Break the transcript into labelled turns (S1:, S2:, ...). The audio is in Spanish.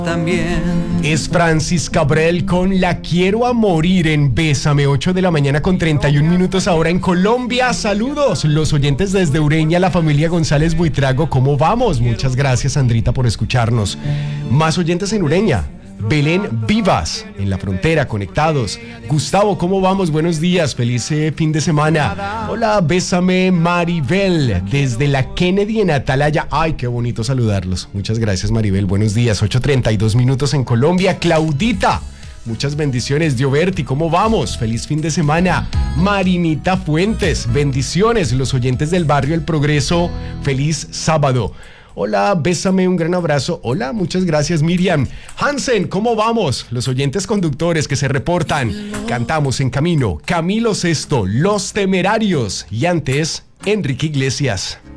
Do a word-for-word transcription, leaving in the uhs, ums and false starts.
S1: también.
S2: Es Francis Cabrel con La Quiero a Morir en Bésame, ocho de la mañana con treinta y un minutos ahora en Colombia. Saludos, los oyentes desde Ureña, la familia González Buitrago, ¿cómo vamos? Muchas gracias, Sandrita, por escucharnos. Más oyentes en Ureña. Belén Vivas, en la frontera, conectados. Gustavo, ¿cómo vamos? Buenos días, feliz eh, fin de semana. Hola, Bésame Maribel, desde la Kennedy en Atalaya. Ay, qué bonito saludarlos. Muchas gracias, Maribel, buenos días. ocho treinta y dos minutos en Colombia. Claudita, muchas bendiciones. Dioberti, ¿cómo vamos? Feliz fin de semana. Marinita Fuentes, bendiciones. Los oyentes del barrio El Progreso, feliz sábado. Hola, Bésame, un gran abrazo. Hola, muchas gracias, Miriam. Hansen, ¿cómo vamos? Los oyentes conductores que se reportan. Cantamos en camino. Camilo Sesto, Los Temerarios. Y antes, Enrique Iglesias.